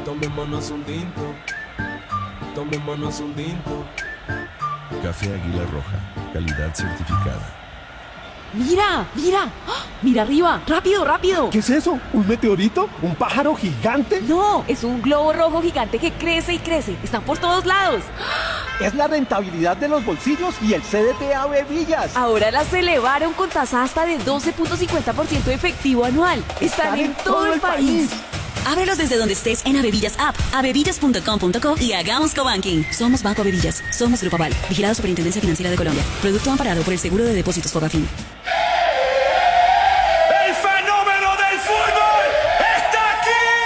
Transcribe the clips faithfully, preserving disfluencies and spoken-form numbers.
Tomémonos un tinto, tomémonos un tinto. Café Águila Roja, calidad certificada. ¡Mira! ¡Mira! ¡Ah! ¡Mira arriba! ¡Rápido, rápido! ¿Qué es eso? ¿Un meteorito? ¿Un pájaro gigante? No, es un globo rojo gigante que crece y crece. Están por todos lados. Es la rentabilidad de los bolsillos y el C D T A Bevillas. Ahora las elevaron con tasa hasta de doce punto cincuenta por ciento efectivo anual. Están, Están en, en todo, todo el país. país. Ábrelos desde donde estés en Avevillas App, avevillas punto com punto co y hagamos cobanking. Somos Banco Avevillas. Somos Grupo Aval. Vigilado Superintendencia Financiera de Colombia. Producto amparado por el Seguro de Depósitos Fogafín. ¡El fenómeno del fútbol está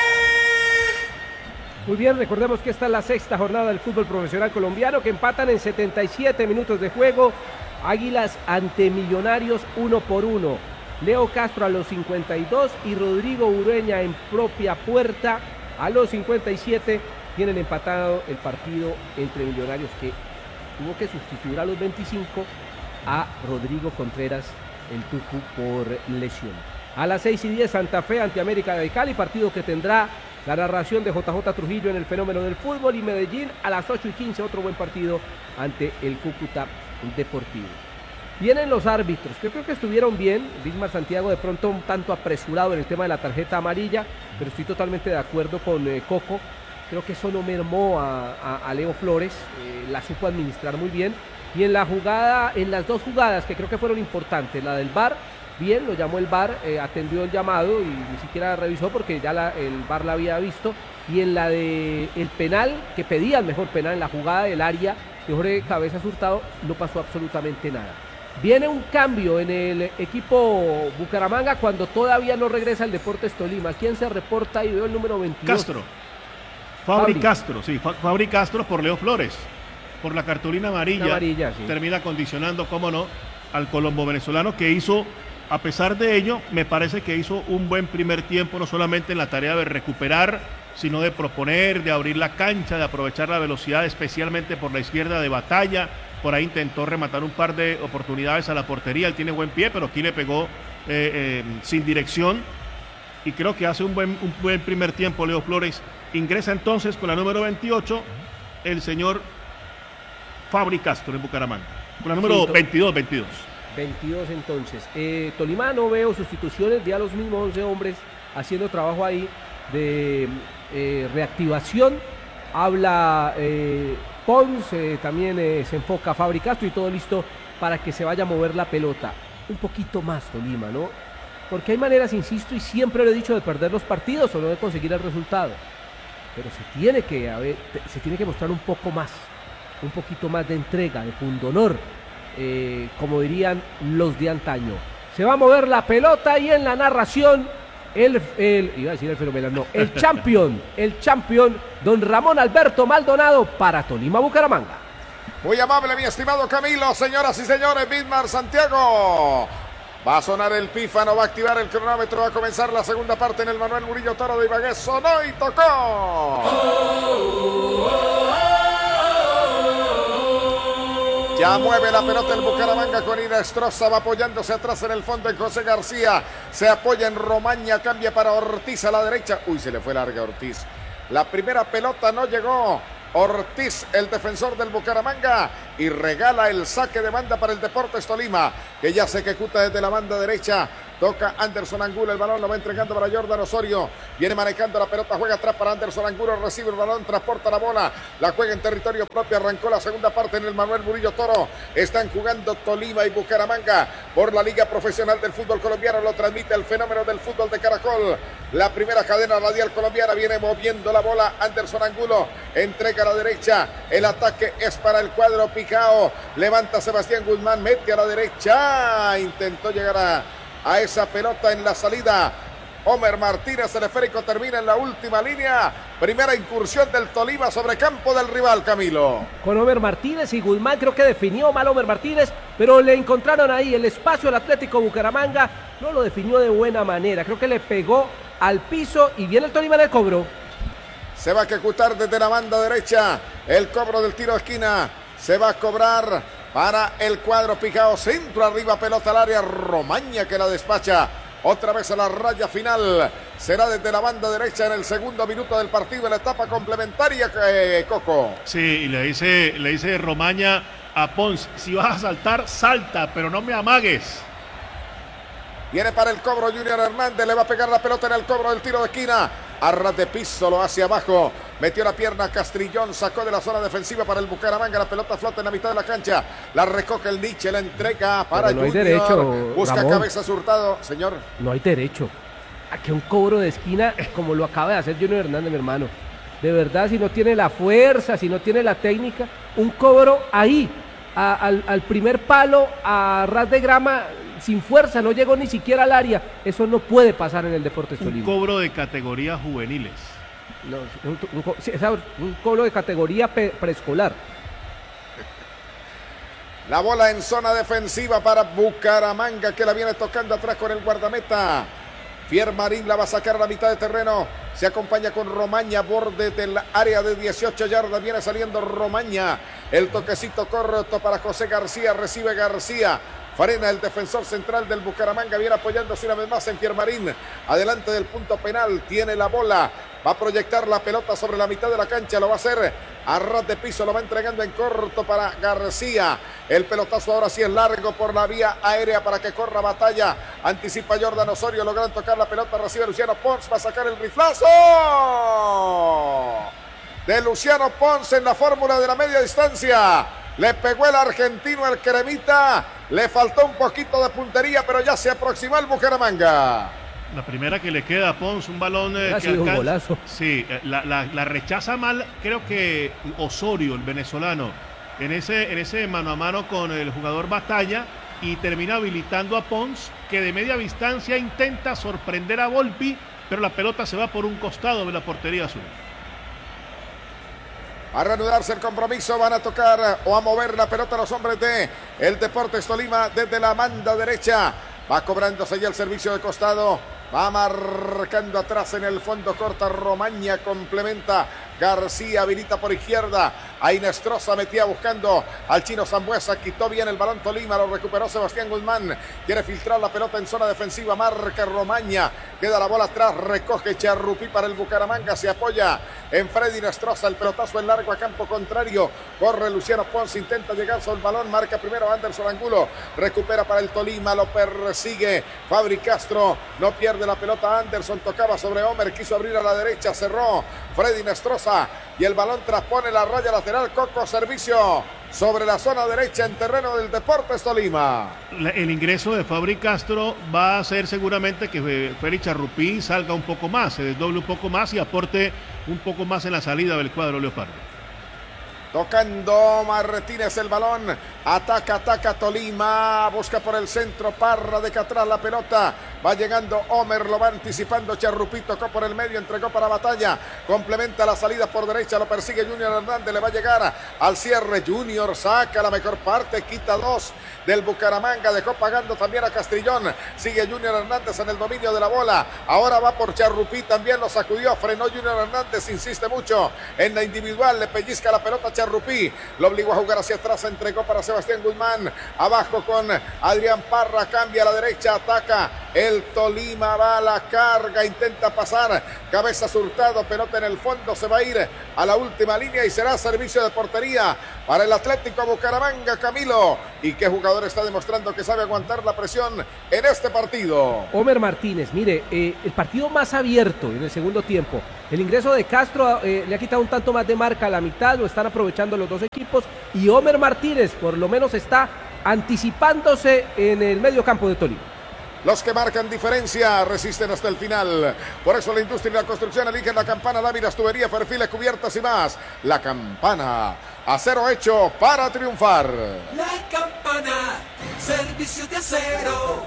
aquí! Muy bien, recordemos que esta es la sexta jornada del fútbol profesional colombiano, que empatan en setenta y siete minutos de juego. Águilas ante Millonarios uno por uno. Leo Castro a los cincuenta y dos y Rodrigo Ureña en propia puerta a los cincuenta y siete. Tienen empatado el partido entre Millonarios, que tuvo que sustituir a los veinticinco a Rodrigo Contreras, el Tucu, por lesión. A las seis y diez, Santa Fe ante América de Cali, partido que tendrá la narración de J J Trujillo en el fenómeno del fútbol. Y Medellín a las ocho y quince, otro buen partido ante el Cúcuta Deportivo. Vienen los árbitros, que creo que estuvieron bien. Bismar Santiago de pronto un tanto apresurado en el tema de la tarjeta amarilla, pero estoy totalmente de acuerdo con eh, Coco. Creo que eso no mermó a, a, a Leo Flores, eh, la supo administrar muy bien. Y en la jugada, en las dos jugadas que creo que fueron importantes, la del V A R, bien, lo llamó el V A R, eh, atendió el llamado y ni siquiera revisó porque ya la, el V A R la había visto. Y en la de el penal, que pedía el mejor penal, en la jugada del área de Jorge Cabezas Hurtado, no pasó absolutamente nada. Viene un cambio en el equipo Bucaramanga cuando todavía no regresa el Deportes Tolima. ¿Quién se reporta? Y veo el número veintidós. Castro. Fabri, Fabri. Castro, sí. Fabri Castro por Leo Flores. Por la cartulina amarilla. amarilla sí. Termina condicionando, cómo no, al colombo venezolano, que hizo, a pesar de ello, me parece que hizo un buen primer tiempo, no solamente en la tarea de recuperar, sino de proponer, de abrir la cancha, de aprovechar la velocidad, especialmente por la izquierda de Batalla. Por ahí intentó rematar un par de oportunidades a la portería. Él tiene buen pie, pero aquí le pegó eh, eh, sin dirección. Y creo que hace un buen, un buen primer tiempo Leo Flores. Ingresa entonces con la número veintiocho el señor Fabri Castro en Bucaramanga. Con la número sí, veintidós, veintidós. veintidós entonces. Eh, Tolima no veo sustituciones, ya los mismos once hombres haciendo trabajo ahí de eh, reactivación. Habla... Eh, Pons, eh, también eh, se enfoca Fabri Castro y todo listo para que se vaya a mover la pelota. Un poquito más Tolima, ¿no? Porque hay maneras, insisto, y siempre lo he dicho, de perder los partidos o no de conseguir el resultado. Pero se tiene que, a ver, se tiene que mostrar un poco más, un poquito más de entrega, de pundonor, eh, como dirían los de antaño. Se va a mover la pelota y en la narración... El, el, iba a decir el fenomenal, no, el champion, el champion, don Ramón Alberto Maldonado para Tolima Bucaramanga. Muy amable, mi estimado Camilo, señoras y señores, Bismar Santiago. Va a sonar el pífano, va a activar el cronómetro, va a comenzar la segunda parte en el Manuel Murillo Toro de Ibagué. Sonó y tocó. Oh, oh, oh. Ya mueve la pelota el Bucaramanga con Ida Estroza, va apoyándose atrás en el fondo en José García. Se apoya en Romaña, cambia para Ortiz a la derecha. Uy, se le fue larga a Ortiz. La primera pelota no llegó. Ortiz, el defensor del Bucaramanga, y regala el saque de banda para el Deportes Tolima, que ya se ejecuta desde la banda derecha. Toca Anderson Angulo, el balón lo va entregando para Jordan Osorio. Viene manejando la pelota, juega atrás para Anderson Angulo, recibe el balón, transporta la bola, la juega en territorio propio, arrancó la segunda parte en el Manuel Murillo Toro. Están jugando Tolima y Bucaramanga por la Liga Profesional del Fútbol Colombiano, lo transmite el fenómeno del fútbol de Caracol. La primera cadena radial colombiana viene moviendo la bola, Anderson Angulo, entrega a la derecha, el ataque es para el cuadro Picao, levanta Sebastián Guzmán, mete a la derecha, intentó llegar a a esa pelota en la salida. Homer Martínez, el esférico termina en la última línea. Primera incursión del Tolima sobre campo del rival, Camilo. Con Homer Martínez y Guzmán, creo que definió mal Homer Martínez, pero le encontraron ahí el espacio al Atlético Bucaramanga. No lo definió de buena manera, creo que le pegó al piso y viene el Tolima en el cobro. Se va a ejecutar desde la banda derecha el cobro del tiro de esquina. Se va a cobrar para el cuadro Picao, centro arriba, pelota al área, Romaña que la despacha, otra vez a la raya final, será desde la banda derecha en el segundo minuto del partido en la etapa complementaria, eh, Coco. Sí, y le dice, le dice Romaña a Pons, si vas a saltar, salta, pero no me amagues. Viene para el cobro Junior Hernández, le va a pegar la pelota en el cobro del tiro de esquina. A ras de piso, lo hacia abajo. Metió la pierna Castrillón, sacó de la zona defensiva para el Bucaramanga. La pelota flota en la mitad de la cancha. La recoge el Nietzsche, la entrega para no Junior. Hay derecho, busca Ramón. cabeza Hurtado, señor. No hay derecho a que un cobro de esquina como lo acaba de hacer Junior Hernández, mi hermano. De verdad, si no tiene la fuerza, si no tiene la técnica, un cobro ahí, a, al, al primer palo, a ras de grama, sin fuerza, no llegó ni siquiera al área. Eso no puede pasar en el Deportes Tolima. Un cobro de categorías juveniles. No, un, un, sí, un cobro de categoría pe, preescolar. La bola en zona defensiva para Bucaramanga, que la viene tocando atrás con el guardameta. Fiermarín la va a sacar a la mitad de terreno. Se acompaña con Romaña, borde del área de dieciocho yardas. Viene saliendo Romaña. El toquecito corto para José García. Recibe García. Frena el defensor central del Bucaramanga. Viene apoyándose una vez más en Fiermarín. Adelante del punto penal. Tiene la bola. Va a proyectar la pelota sobre la mitad de la cancha. Lo va a hacer a ras de piso. Lo va entregando en corto para García. El pelotazo ahora sí es largo por la vía aérea para que corra batalla. Anticipa Jordan Osorio. Logran tocar la pelota. Recibe Luciano Pons. Va a sacar el riflazo de Luciano Pons en la fórmula de la media distancia. Le pegó el argentino, el cremita. Le faltó un poquito de puntería, pero ya se aproximó el Bucaramanga. La primera que le queda a Pons, un balón eh, ha que sido alcanza. Un golazo. Sí, la, la, la rechaza mal, creo que Osorio, el venezolano, en ese, en ese mano a mano con el jugador Batalla, y termina habilitando a Pons, que de media distancia intenta sorprender a Volpi, pero la pelota se va por un costado de la portería azul. A reanudarse el compromiso, van a tocar o a mover la pelota los hombres de el Deportes Tolima desde la banda derecha. Va cobrándose ya el servicio de costado. Va marcando atrás en el fondo, corta Romaña, complementa García, habilita por izquierda. A Inestrosa metía buscando al chino Zambuesa, quitó bien el balón Tolima, lo recuperó Sebastián Guzmán. Quiere filtrar la pelota en zona defensiva, marca Romaña. Queda la bola atrás, recoge Charrupí para el Bucaramanga, se apoya en Freddy Inestrosa, el pelotazo en largo a campo contrario. Corre Luciano Pons, intenta llegar sobre el balón, marca primero Anderson Angulo, recupera para el Tolima, lo persigue Fabri Castro, no pierde la pelota Anderson, tocaba sobre Homer, quiso abrir a la derecha, cerró Freddy Inestrosa y el balón traspone la raya lateral. Coco, servicio sobre la zona derecha en terreno del Deportes Tolima. El ingreso de Fabri Castro va a hacer seguramente que Félix Charrupí salga un poco más, se desdoble un poco más y aporte un poco más en la salida del cuadro leopardo. Tocando Martínez el balón, ataca, ataca Tolima, busca por el centro, Parra de que atrás la pelota, va llegando Homer, lo va anticipando Charrupí, tocó por el medio, entregó para Batalla, complementa la salida por derecha, lo persigue Junior Hernández, le va a llegar al cierre, Junior saca la mejor parte, quita dos del Bucaramanga, dejó pagando también a Castrillón, sigue Junior Hernández en el dominio de la bola, ahora va por Charrupí, también lo sacudió, frenó Junior Hernández, insiste mucho en la individual, le pellizca la pelota Charrupí, lo obligó a jugar hacia atrás, entregó para Sebastián Guzmán, abajo con Adrián Parra, cambia a la derecha, ataca el Tolima, va a la carga, intenta pasar, cabeza Hurtado, pelota en el fondo, se va a ir a la última línea y será servicio de portería para el Atlético Bucaramanga, Camilo. ¿Y qué jugador está demostrando que sabe aguantar la presión en este partido? Homer Martínez, mire, eh, el partido más abierto en el segundo tiempo. El ingreso de Castro eh, le ha quitado un tanto más de marca a la mitad, lo están aprovechando los dos equipos y Homer Martínez por lo menos está anticipándose en el medio campo de Tolima. Los que marcan diferencia resisten hasta el final. Por eso la industria y la construcción eligen la Campana, láminas, tuberías, perfiles, cubiertas y más. La Campana, acero hecho para triunfar. La Campana, servicio de acero.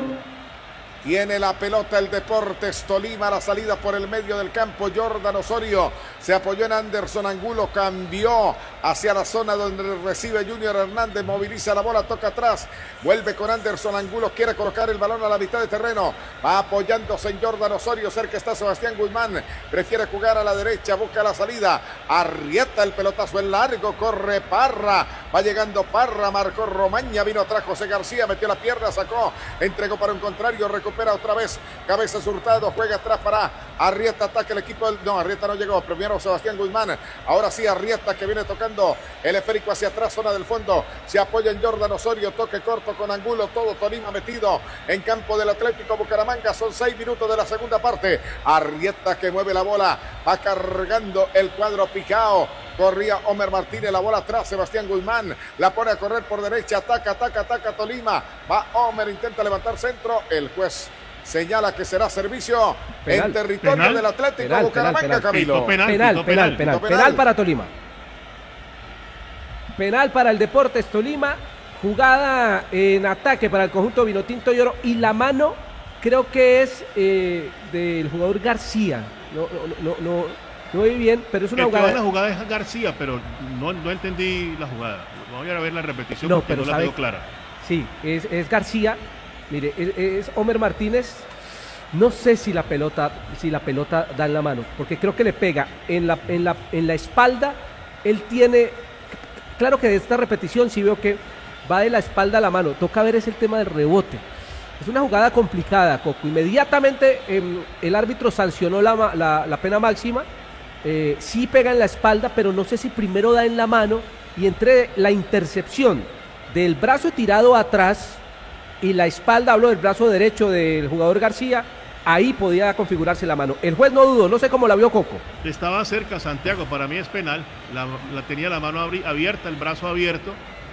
Tiene la pelota el Deportes Tolima, la salida por el medio del campo, Jordan Osorio se apoyó en Anderson Angulo, cambió hacia la zona donde recibe Junior Hernández, moviliza la bola, toca atrás, vuelve con Anderson Angulo, quiere colocar el balón a la mitad de terreno, va apoyándose en Jordan Osorio, cerca está Sebastián Guzmán, prefiere jugar a la derecha, busca la salida, arrieta el pelotazo en largo, corre Parra, va llegando Parra, marcó Romaña, vino atrás José García, metió la pierna, sacó, entregó para un contrario, recupera otra vez, Cabeza Hurtado, juega atrás para Arrieta, ataca el equipo, del, no, Arrieta no llegó, primero Sebastián Guzmán, ahora sí Arrieta que viene tocando el esférico hacia atrás, zona del fondo, se apoya en Jordan Osorio, toque corto con Angulo, todo Tolima metido en campo del Atlético Bucaramanga, son seis minutos de la segunda parte, Arrieta que mueve la bola, va cargando el cuadro Pijao, corría Homer Martínez, la bola atrás, Sebastián Guzmán, la pone a correr por derecha, ataca, ataca, ataca Tolima, va Homer, intenta levantar centro, el juez señala que será servicio penal, en territorio penal, del Atlético penal, Bucaramanga, penal, penal, Camilo. Penal, penal, penal, penal, penal, penal para Tolima. Penal para el Deportes Tolima, jugada en ataque para el conjunto Vinotinto y Oro, y la mano creo que es eh, del jugador García. No, no, no, no, no vi bien, pero es una el jugada. Que va la jugada es García, pero no, no entendí la jugada. Voy a ver la repetición no, porque pero no la sabe, tengo clara. Sí, es, es García. Mire, es, es Homer Martínez. No sé si la pelota, si la pelota da en la mano, porque creo que le pega en la, en la, en la espalda. Él tiene, claro que de esta repetición sí veo que va de la espalda a la mano. Toca ver es el tema del rebote. Es una jugada complicada, Coco. Inmediatamente eh, el árbitro sancionó la, la, la pena máxima. Eh, sí pega en la espalda, pero no sé si primero da en la mano y entre la intercepción del brazo tirado atrás y la espalda, hablo del brazo derecho del jugador García, ahí podía configurarse la mano. El juez no dudó, no sé cómo la vio Coco. Estaba cerca Santiago, para mí es penal, la, la tenía la mano abierta, el brazo abierto.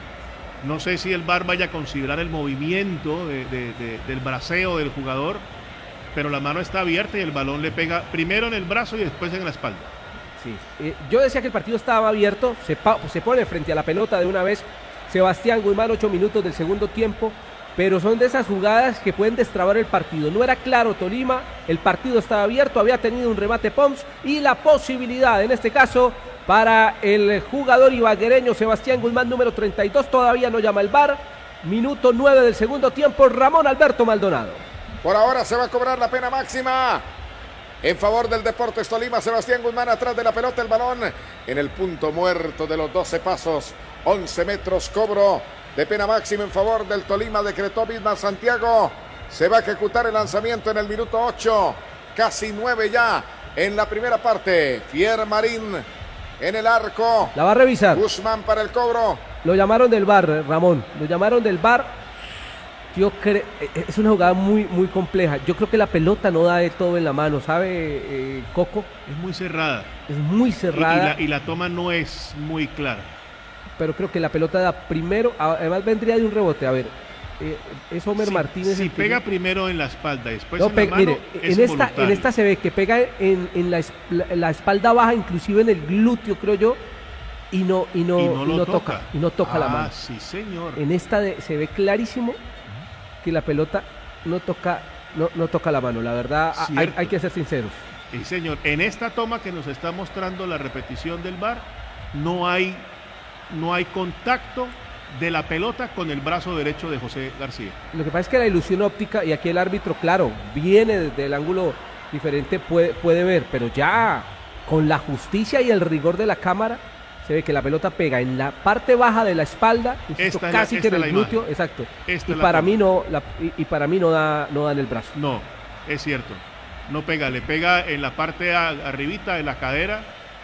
No sé si el V A R vaya a considerar el movimiento de, de, de, del braceo del jugador, pero la mano está abierta y el balón le pega primero en el brazo y después en la espalda. Sí, eh, yo decía que el partido estaba abierto, se, se pone frente a la pelota de una vez Sebastián Guzmán, ocho minutos del segundo tiempo, pero son de esas jugadas que pueden destrabar el partido. No era claro Tolima, el partido estaba abierto, había tenido un remate Pons y la posibilidad, en este caso, para el jugador ibaguereño Sebastián Guzmán, número treinta y dos, todavía no llama el V A R, minuto nueve del segundo tiempo, Ramón Alberto Maldonado. Por ahora se va a cobrar la pena máxima en favor del Deportes Tolima. Sebastián Guzmán atrás de la pelota, el balón en el punto muerto de los doce pasos, once metros, cobro de pena máxima en favor del Tolima, decretó Bismarck Santiago. Se va a ejecutar el lanzamiento en el minuto ocho, casi nueve ya en la primera parte. Fier Marín en el arco. La va a revisar. Guzmán para el cobro. Lo llamaron del V A R, Ramón. Lo llamaron del V A R. Yo creo, es una jugada muy, muy compleja. Yo creo que la pelota no da de todo en la mano, ¿sabe, eh, Coco? Es muy cerrada. Es muy cerrada. Y, y, la, y la toma no es muy clara. Pero creo que la pelota da primero, además vendría de un rebote. A ver, eh, es Homer si, Martínez. Si pega que... primero en la espalda y después no, en la mano, mire, es en esta, en esta se ve que pega en, en la, la espalda baja, inclusive en el glúteo, creo yo, y no, y no, y no, y no toca. toca. Y no toca ah, la mano. Sí, señor. En esta de, se ve clarísimo que la pelota no toca, no, no toca la mano. La verdad, hay, hay que ser sinceros. Sí, señor. En esta toma que nos está mostrando la repetición del V A R, no hay, no hay contacto de la pelota con el brazo derecho de José García. Lo que pasa es que la ilusión óptica, y aquí el árbitro, claro, viene desde el ángulo diferente, puede, puede ver, pero ya con la justicia y el rigor de la cámara, se ve que la pelota pega en la parte baja de la espalda, esta casi la, que en el glúteo, exacto. Esta y, para mí no, la, y, y para mí no da, no da en el brazo. No, es cierto. No pega, le pega en la parte a, arribita de la cadera,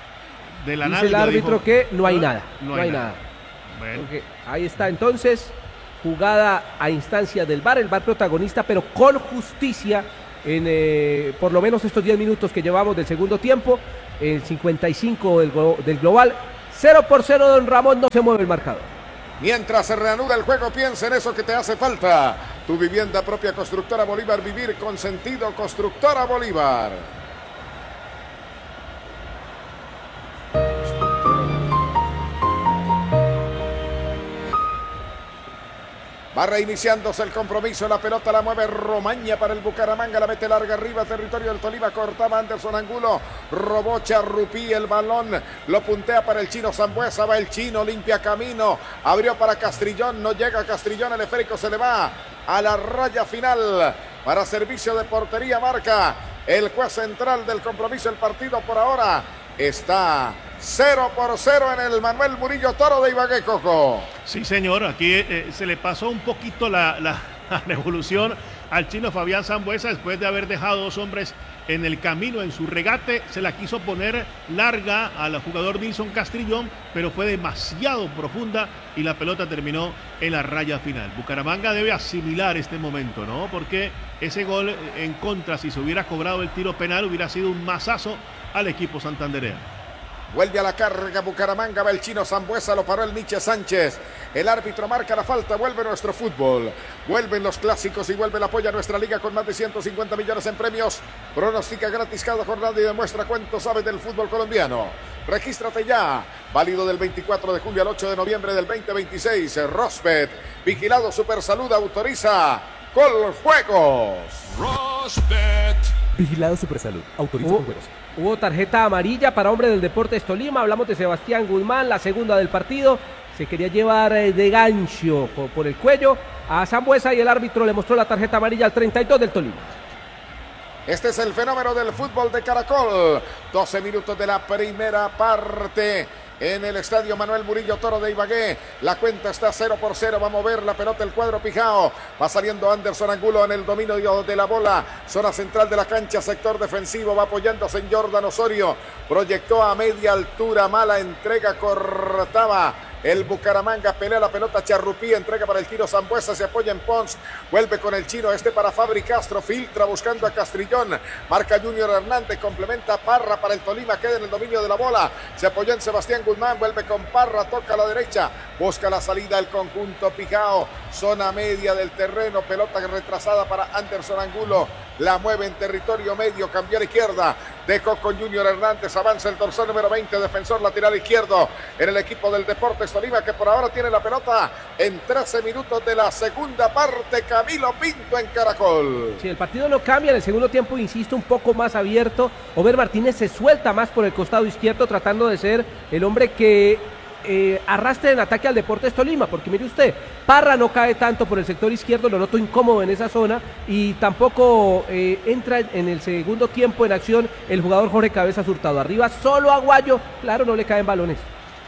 de la nalga. Dice el árbitro dijo, que no hay no, nada, no, no hay nada. nada. Bueno. Porque ahí está entonces, jugada a instancia del V A R, el V A R protagonista, pero con justicia en eh, por lo menos estos diez minutos que llevamos del segundo tiempo, el cincuenta y cinco del, del global. Cero por cero, don Ramón, no se mueve el marcador. Mientras se reanuda el juego, piensa en eso que te hace falta. Tu vivienda propia, Constructora Bolívar, vivir con sentido, Constructora Bolívar. Va reiniciándose el compromiso, la pelota la mueve Romaña para el Bucaramanga, la mete larga arriba, territorio del Tolima, cortaba Anderson Angulo, robó Charrupí el balón, lo puntea para el Chino Sambueza, va el Chino, limpia camino, abrió para Castrillón, no llega Castrillón, el esférico se le va a la raya final para servicio de portería, marca el juez central del compromiso. El partido por ahora está cero por cero en el Manuel Murillo Toro de Ibagué, Coco. Sí, señor, aquí eh, se le pasó un poquito la, la, la revolución al chino Fabián Sambueza después de haber dejado dos hombres en el camino en su regate. Se la quiso poner larga al jugador Nilson Castrillón, pero fue demasiado profunda y la pelota terminó en la raya final. Bucaramanga debe asimilar este momento, ¿no? Porque ese gol en contra, si se hubiera cobrado el tiro penal, hubiera sido un mazazo al equipo santandereano. Vuelve a la carga Bucaramanga, va el Chino Sambueza, lo paró el Nietzsche Sánchez. El árbitro marca la falta, vuelve nuestro fútbol. Vuelven los clásicos y vuelve el apoyo a nuestra liga con más de ciento cincuenta millones en premios. Pronostica gratis cada jornada y demuestra cuánto sabe del fútbol colombiano. Regístrate ya. Válido del veinticuatro de julio al ocho de noviembre del veinte veintiséis. Rosbet, vigilado Supersalud, autoriza Coljuegos. Rosbet. Vigilado Supersalud, autoriza Hubo, Coljuegos. hubo tarjeta amarilla para hombre del Deportes Tolima. Hablamos de Sebastián Guzmán, la segunda del partido. Se quería llevar de gancho por, por el cuello a Sambueza y el árbitro le mostró la tarjeta amarilla al treinta y dos del Tolima. Este es el fenómeno del fútbol de Caracol. doce minutos de la primera parte en el estadio Manuel Murillo Toro de Ibagué. La cuenta está cero por cero. Va a mover la pelota el cuadro Pijao. Va saliendo Anderson Angulo en el dominio de la bola. Zona central de la cancha, sector defensivo. Va apoyándose en Jordan Osorio. Proyectó a media altura. Mala entrega, cortaba el Bucaramanga, pelea la pelota Charrupí, entrega para el tiro Sambueza, se apoya en Pons, vuelve con el chino, este para Fabri Castro, filtra buscando a Castrillón, marca Junior Hernández, complementa Parra para el Tolima, queda en el dominio de la bola, se apoya en Sebastián Guzmán, vuelve con Parra, toca a la derecha, busca la salida el conjunto Pijao, zona media del terreno, pelota retrasada para Anderson Angulo, la mueve en territorio medio, cambió a la izquierda, dejó con Junior Hernández, avanza el dorsal número veinte, defensor lateral izquierdo en el equipo del Deportes Tolima, que por ahora tiene la pelota en trece minutos de la segunda parte. Camilo Pinto en Caracol. Si sí, el partido no cambia, en el segundo tiempo, insisto, un poco más abierto. Ober Martínez se suelta más por el costado izquierdo, tratando de ser el hombre que eh, arrastre en ataque al Deportes Tolima, porque mire usted, Parra no cae tanto por el sector izquierdo, lo noto incómodo en esa zona, y tampoco eh, entra en el segundo tiempo en acción el jugador Jorge Cabezas Hurtado. Arriba solo Aguayo, claro, no le caen balones.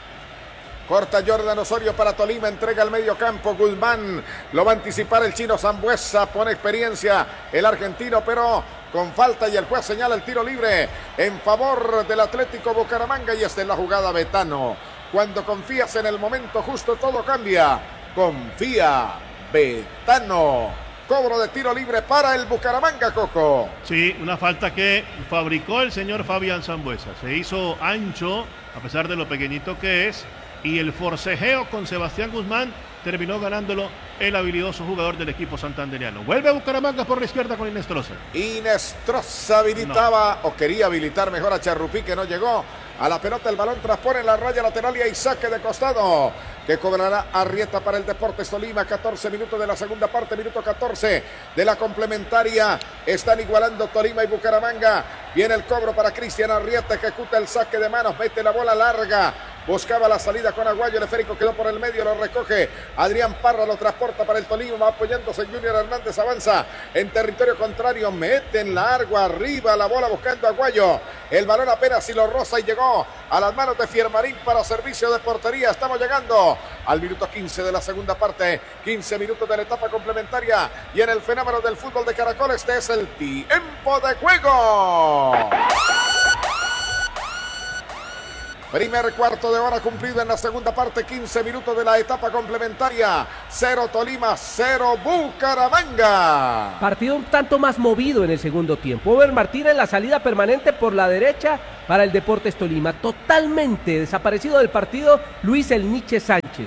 Corta Jordan Osorio para Tolima, entrega al medio campo, Guzmán, lo va a anticipar el chino Sambueza, pone experiencia el argentino, pero con falta y el juez señala el tiro libre en favor del Atlético Bucaramanga y esta es la jugada Betano. Cuando confías en el momento justo todo cambia, confía Betano. Cobro de tiro libre para el Bucaramanga, Coco. Sí, una falta que fabricó el señor Fabián Sambueza, se hizo ancho a pesar de lo pequeñito que es. Y el forcejeo con Sebastián Guzmán terminó ganándolo el habilidoso jugador del equipo santandereano. Vuelve a Bucaramanga por la izquierda con Inestrosa. Inestrosa habilitaba, no. o quería habilitar mejor a Charrupí, que no llegó a la pelota. El balón transpone en la raya lateral y hay saque de costado que cobrará Arrieta para el Deportes Tolima. catorce minutos de la segunda parte, minuto catorce de la complementaria. Están igualando Tolima y Bucaramanga. Viene el cobro para Cristian Arrieta, ejecuta el saque de manos, mete la bola larga. Buscaba la salida con Aguayo, el esférico quedó por el medio, lo recoge Adrián Parra, lo transporta para el Tolima, va apoyándose en Junior Hernández, avanza en territorio contrario, mete en largo arriba la bola buscando a Aguayo, el balón apenas si lo roza y llegó a las manos de Fiermarín para servicio de portería. Estamos llegando al minuto quince de la segunda parte, quince minutos de la etapa complementaria y en el fenómeno del fútbol de Caracol este es el tiempo de juego. Primer cuarto de hora cumplido en la segunda parte, quince minutos de la etapa complementaria. Cero Tolima, cero Bucaramanga. Partido un tanto más movido en el segundo tiempo. Ober Martínez en la salida permanente por la derecha para el Deportes Tolima. Totalmente desaparecido del partido Luis el Nietzsche Sánchez.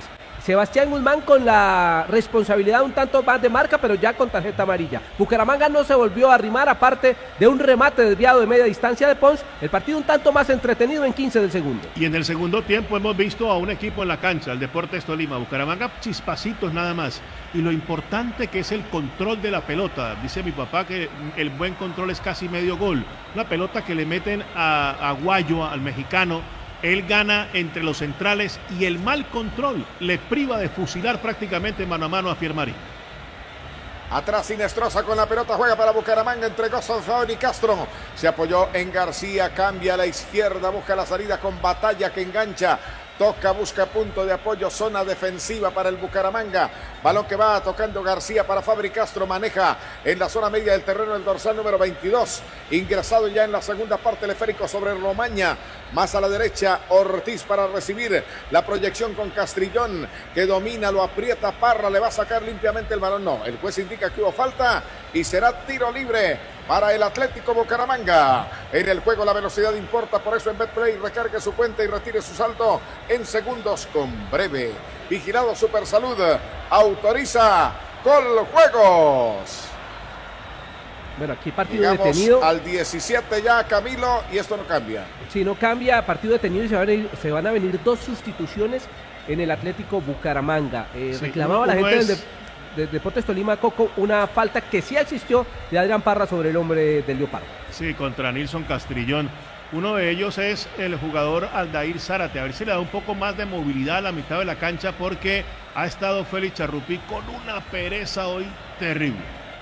Sebastián Guzmán con la responsabilidad un tanto más de marca, pero ya con tarjeta amarilla. Bucaramanga no se volvió a arrimar, aparte de un remate desviado de media distancia de Pons. El partido un tanto más entretenido en quince del segundo. Y en el segundo tiempo hemos visto a un equipo en la cancha, el Deportes Tolima. Bucaramanga chispasitos nada más. Y lo importante que es el control de la pelota. Dice mi papá que el buen control es casi medio gol. Una pelota que le meten a, a Guayo, al mexicano. Él gana entre los centrales y el mal control le priva de fusilar prácticamente mano a mano a Fiermari. Atrás Inestrosa con la pelota, juega para Bucaramanga, entregó Sanfabón y Castro. Se apoyó en García, cambia a la izquierda, busca la salida con Batalla que engancha. Toca, busca punto de apoyo, zona defensiva para el Bucaramanga. Balón que va tocando García para Fabri Castro, maneja en la zona media del terreno el dorsal número veintidós. Ingresado ya en la segunda parte el esférico sobre Romaña. Más a la derecha Ortiz para recibir la proyección con Castrillón que domina, lo aprieta Parra, le va a sacar limpiamente el balón. No, el juez indica que hubo falta y será tiro libre para el Atlético Bucaramanga. En el juego la velocidad importa, por eso en Betplay recargue su cuenta y retire su saldo en segundos con Breve. Vigilado Supersalud autoriza Gol Juegos. Bueno, aquí partido Llegamos detenido. Al diecisiete ya, Camilo, y esto no cambia. Si no cambia, partido detenido y se van a, ir, se van a venir dos sustituciones en el Atlético Bucaramanga. Eh, sí, reclamaba la gente es... del, de, de Deportes Tolima, Coco, una falta que sí existió de Adrián Parra sobre el hombre del Leopardo. Sí, contra Nilson Castrillón. Uno de ellos es el jugador Aldair Zárate. A ver si le da un poco más de movilidad a la mitad de la cancha porque ha estado Félix Charrupí con una pereza hoy terrible.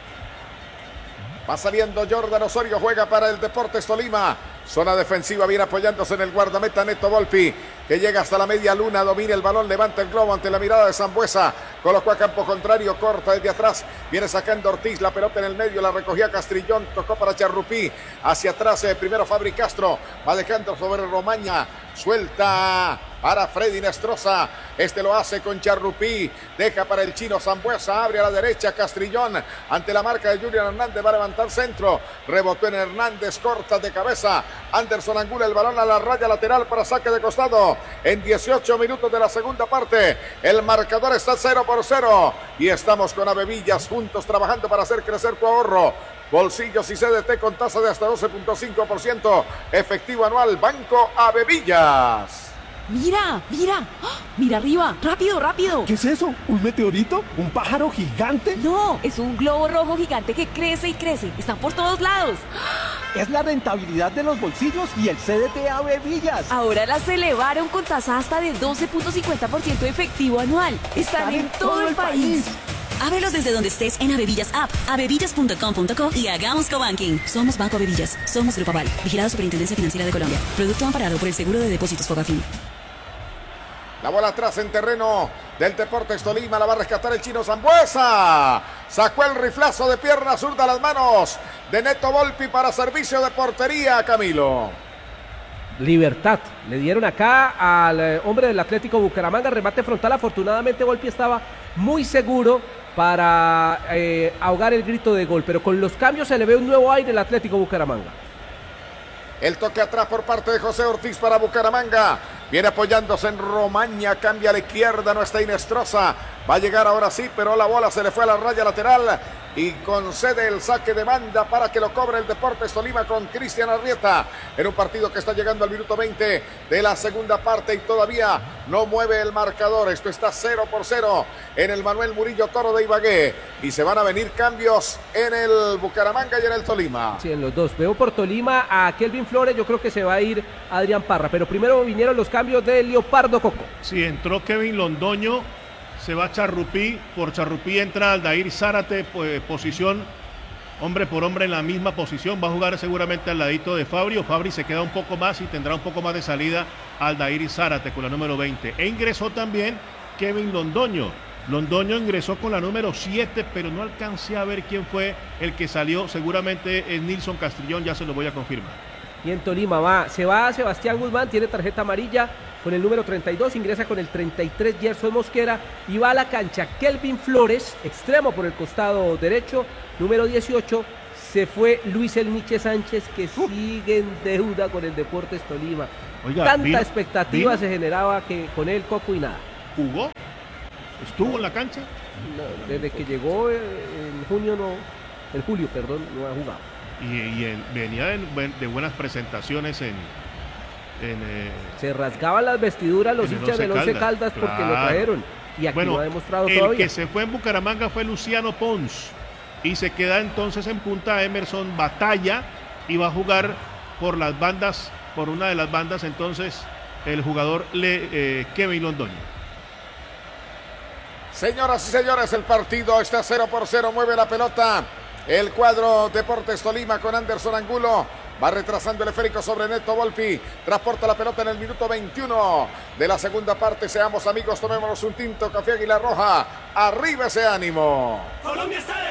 Va saliendo Jordan Osorio, juega para el Deportes Tolima. Zona defensiva, viene apoyándose en el guardameta Neto Volpi, que llega hasta la media luna, domina el balón, levanta el globo ante la mirada de Sambuesa, colocó a campo contrario, corta desde atrás, viene sacando Ortiz, la pelota en el medio, la recogía Castrillón, tocó para Charrupí, hacia atrás, eh, primero Fabri Castro, va dejando sobre Romaña, suelta para Freddy Nestroza, este lo hace con Charrupí, deja para el chino Sambuesa, abre a la derecha Castrillón, ante la marca de Julián Hernández, va a levantar centro, rebotó en Hernández, corta de cabeza, Anderson angula el balón a la raya lateral para saque de costado, en dieciocho minutos de la segunda parte, el marcador está cero por cero, y estamos con Avevillas juntos trabajando para hacer crecer tu ahorro, bolsillos y C D T con tasa de hasta doce punto cinco por ciento, efectivo anual, Banco Avevillas. Mira, mira, ¡oh! Mira arriba, rápido, rápido. ¿Qué es eso? ¿Un meteorito? ¿Un pájaro gigante? No, es un globo rojo gigante que crece y crece. Están por todos lados. Es la rentabilidad de los bolsillos y el C D T Avevillas. Ahora las elevaron con tasa hasta de doce punto cincuenta por ciento efectivo anual. Están, Están en, en todo, todo el país. país. Ábrelos desde donde estés en Avevillas App, avevillas punto com punto co y hagamos cobanking. Somos Banco Avevillas, somos Grupo Aval, vigilado Superintendencia Financiera de Colombia. Producto amparado por el Seguro de Depósitos Fogafín. La bola atrás en terreno del Deportes Tolima, la va a rescatar el chino Sambuesa. Sacó el riflazo de pierna zurda a las manos de Neto Volpi para servicio de portería, Camilo. Libertad, le dieron acá al eh, hombre del Atlético Bucaramanga, remate frontal, afortunadamente Volpi estaba muy seguro para eh, ahogar el grito de gol, pero con los cambios se le ve un nuevo aire al Atlético Bucaramanga. El toque atrás por parte de José Ortiz para Bucaramanga. Viene apoyándose en Romaña, cambia a la izquierda, no está Inestrosa. Va a llegar ahora sí, pero la bola se le fue a la raya lateral y concede el saque de banda para que lo cobre el Deportes Tolima con Cristian Arrieta. En un partido que está llegando al minuto veinte de la segunda parte y todavía no mueve el marcador. Esto está cero por cero en el Manuel Murillo Toro de Ibagué. Y se van a venir cambios en el Bucaramanga y en el Tolima. Sí, en los dos. Veo por Tolima a Kelvin Flores, yo creo que se va a ir Adrián Parra. Pero primero vinieron los cambios de Leopardo Coco. Sí, entró Kevin Londoño, se va Charrupí, por Charrupí entra Aldair Zárate, pues, posición hombre por hombre en la misma posición, va a jugar seguramente al ladito de Fabri, o Fabri se queda un poco más y tendrá un poco más de salida Aldair Zárate con la número veinte. E ingresó también Kevin Londoño. Londoño ingresó con la número siete, pero no alcancé a ver quién fue el que salió, seguramente es Nilson Castrillón, ya se lo voy a confirmar. Y en Tolima va, se va Sebastián Guzmán, tiene tarjeta amarilla con el número treinta y dos, ingresa con el treinta y tres Gerson Mosquera y va a la cancha Kelvin Flores, extremo por el costado derecho, número dieciocho, se fue Luis Elmiche Sánchez que sigue en deuda con el Deportes Tolima. Oiga, Tanta vino, expectativa vino. se generaba que con él Coco y nada. ¿Jugó? ¿Estuvo en la cancha? No, desde que llegó en junio, no, en julio, perdón, no ha jugado. Y, y él venía de, de buenas presentaciones en... en eh, Se rasgaban las vestiduras los hinchas del Once Caldas, porque claro. Lo trajeron. Y aquí bueno, lo ha demostrado el todavía. que se fue en Bucaramanga fue Luciano Pons. Y se queda entonces en punta Emerson Batalla. Y va a jugar por las bandas, por una de las bandas entonces el jugador Le, eh, Kevin Londoño. Señoras y señores, el partido está cero por cero, mueve la pelota el cuadro Deportes Tolima con Anderson Angulo, va retrasando el esférico sobre Neto Volpi, transporta la pelota en el minuto veintiuno de la segunda parte. Seamos amigos, tomémonos un tinto, Café Águila Roja, arriba ese ánimo. Colombia está de